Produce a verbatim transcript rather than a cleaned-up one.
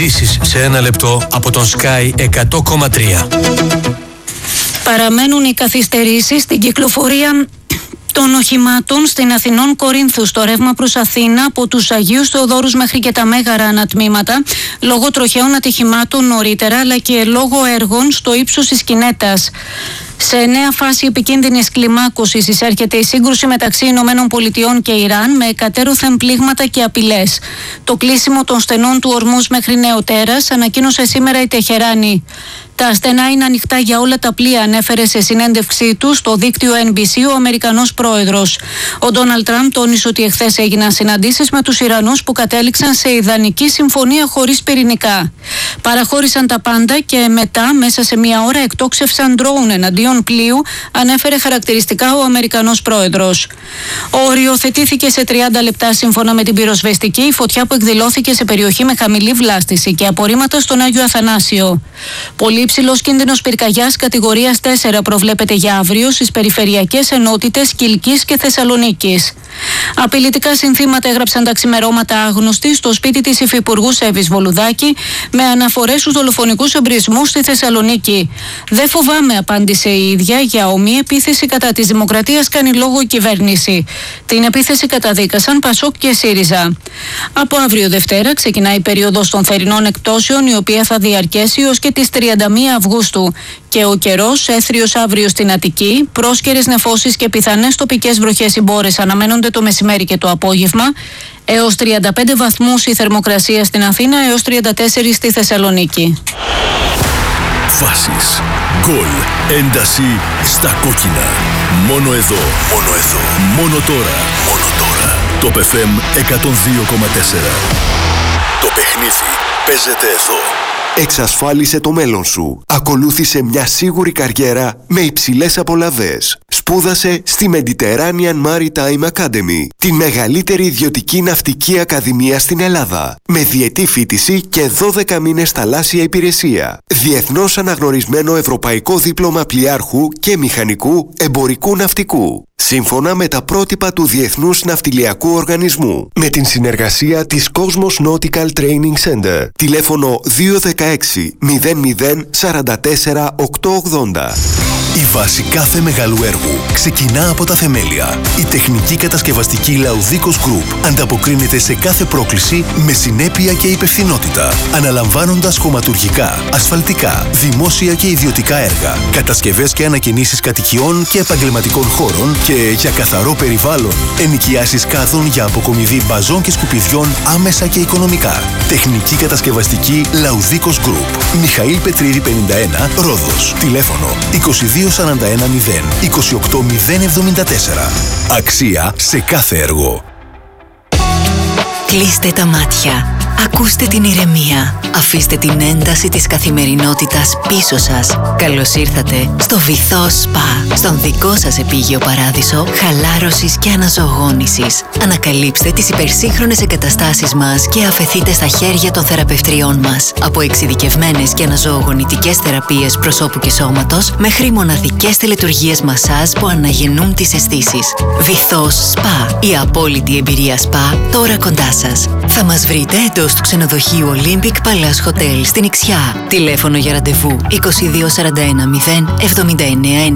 Ειδήσεις σε ένα λεπτό από τον Sky εκατό κόμμα τρία. Παραμένουν οι καθυστερήσεις στην κυκλοφορία των οχημάτων στην Αθηνών Κορίνθου στο ρεύμα προς Αθήνα από τους Αγίους Θεοδόρους μέχρι και τα Μέγαρα ανατμήματα λόγω τροχαίων ατυχημάτων νωρίτερα αλλά και λόγω έργων στο ύψος της Κινέτας. Σε νέα φάση επικίνδυνης κλιμάκωσης εισέρχεται η σύγκρουση μεταξύ Ηνωμένων Πολιτειών και Ιράν με εκατέρωθεν πλήγματα και απειλές. Το κλείσιμο των στενών του Ορμούζ μέχρι νεοτέρας ανακοίνωσε σήμερα η Τεχεράνη. Τα στενά είναι ανοιχτά για όλα τα πλοία, ανέφερε σε συνέντευξή του στο δίκτυο Εν Μπι Σι ο Αμερικανός πρόεδρος. Ο Ντόναλντ Τραμπ τόνισε ότι εχθές έγιναν συναντήσεις με τους Ιρανούς που κατέληξαν σε ιδανική συμφωνία χωρίς πυρηνικά. Παραχώρησαν τα πάντα και μετά, μέσα σε μία ώρα, εκτόξευσαν ντρόουν εναντίον πλοίου, ανέφερε χαρακτηριστικά ο Αμερικανός πρόεδρος. Οριοθετήθηκε σε τριάντα λεπτά σύμφωνα με την πυροσβεστική η φωτιά που εκδηλώθηκε σε περιοχή με χαμηλή βλάστηση και απορρίμματα στον Άγιο Αθανάσιο. Πολύ υψηλός κίνδυνος πυρκαγιάς κατηγορίας τέσσερα προβλέπεται για αύριο στις περιφερειακές ενότητες Κιλκής και Θεσσαλονίκης. Απειλητικά συνθήματα έγραψαν τα ξημερώματα άγνωστοι στο σπίτι της Υφυπουργού Σέβης Βολουδάκη με αναφορές στους δολοφονικούς εμπρισμούς στη Θεσσαλονίκη. «Δεν φοβάμαι», απάντησε η ίδια, για ομή επίθεση κατά της Δημοκρατίας κάνει λόγο η κυβέρνηση. Την επίθεση καταδίκασαν Πασόκ και ΣΥΡΙΖΑ. Από αύριο Δευτέρα ξεκινάει η περίοδος των θερινών εκπτώσεων, η οποία θα διαρκέσει ως και τις τριάντα μία Αυγούστου. Και ο καιρός έθριος αύριο στην Αττική, πρόσκαιρες νεφώσεις και πιθανές τοπικές βροχές ή μπόρες αναμένονται το μεσημέρι και το απόγευμα. Έως τριάντα πέντε βαθμούς η θερμοκρασία στην Αθήνα, έως τριάντα τέσσερα στη Θεσσαλονίκη. Φάσεις, γκολ, ένταση στα κόκκινα. Μόνο εδώ, μόνο εδώ, μόνο τώρα, μόνο τώρα. Το εφ εμ εκατόν δύο κόμμα τέσσερα. Το παιχνίδι παίζεται εδώ. Εξασφάλισε το μέλλον σου. Ακολούθησε μια σίγουρη καριέρα με υψηλές απολαβές. Σπούδασε στη Mediterranean Maritime Academy, τη μεγαλύτερη ιδιωτική ναυτική ακαδημία στην Ελλάδα, με διετή φοιτηση και δώδεκα μήνες θαλάσσια υπηρεσία. Διεθνώς αναγνωρισμένο ευρωπαϊκό δίπλωμα πλοιάρχου και μηχανικού εμπορικού ναυτικού. Σύμφωνα με τα πρότυπα του Διεθνούς Ναυτιλιακού Οργανισμού. Με την συνεργασία της Cosmos Nautical Training Center. Τηλέφωνο δύο ένα έξι μηδέν μηδέν τέσσερα τέσσερα οκτώ ογδόντα. Η βάση κάθε μεγάλου έργου ξεκινά από τα θεμέλια. Η τεχνική κατασκευαστική Λαουδίκος Group ανταποκρίνεται σε κάθε πρόκληση με συνέπεια και υπευθυνότητα, αναλαμβάνοντας χωματουργικά, ασφαλτικά, δημόσια και ιδιωτικά έργα, κατασκευές και ανακαινήσεις κατοικιών και επαγγελματικών χώρων και για καθαρό περιβάλλον, ενοικιάσεις κάδων για αποκομιδή μπαζών και σκουπιδιών άμεσα και οικονομικά. Τεχνική κατασκευαστική Λαουδίκος Group. Μιχαήλ Πετρίδη πενήντα ένα, Ρόδος. Τηλέφωνο είκοσι δύο σαράντα ένα μηδέν είκοσι οκτώ μηδέν εβδομήντα τέσσερα. Αξία σε κάθε έργο. Κλείστε τα μάτια. Ακούστε την ηρεμία. Αφήστε την ένταση της καθημερινότητας πίσω σας. Καλώς ήρθατε στο Βυθό Σπα, στον δικό σας επίγειο παράδεισο χαλάρωσης και αναζωογόνησης. Ανακαλύψτε τις υπερσύγχρονες εγκαταστάσεις μας και αφεθείτε στα χέρια των θεραπευτριών μας. Από εξειδικευμένες και αναζωογονητικές θεραπείες προσώπου και σώματος μέχρι μοναδικές τελετουργίες μασάζ που αναγεννούν τις αισθήσεις. Βυθό Σπα, η απόλυτη εμπειρία σπα τώρα κοντά σας. Θα μας βρείτε εντός του ξενοδοχείου Olympic Palace Hotel στην Ιξιά. Τηλέφωνο για ραντεβού είκοσι δύο σαράντα ένα μηδέν εβδομήντα εννέα